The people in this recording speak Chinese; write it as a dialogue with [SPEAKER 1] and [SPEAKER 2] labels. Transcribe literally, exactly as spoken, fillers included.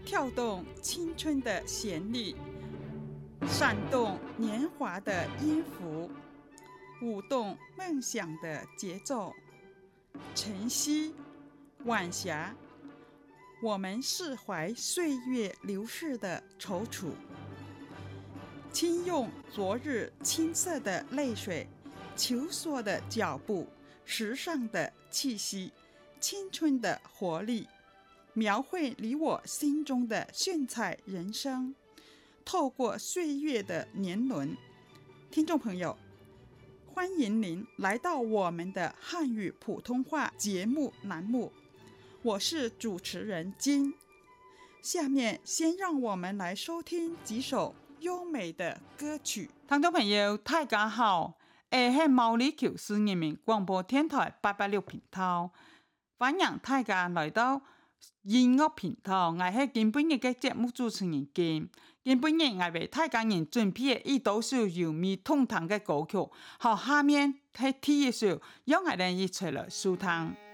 [SPEAKER 1] 跳动青春的旋律，闪动年华的音符，舞动梦想的节奏。晨曦，晚霞，我们释怀岁月流逝的踌躇，轻用昨日青涩的泪水，求索的脚步，时尚的气息，青春的活力，描绘你我心中的炫彩人生。透过岁月的年轮，听众朋友，欢迎您来到我们的汉语普通话节目栏目，我是主持人金。下面先让我们来收听几首优美的歌曲。听众朋友大家好，我是毛里求斯人民广播电台八八六频道，欢迎大家来到音樂頻道。我係今晡日嘅節目主持人金。今晡日我為大家人準備一到首優美動聽嘅歌曲，好，下面係第一首，讓我哋一齊來收聽。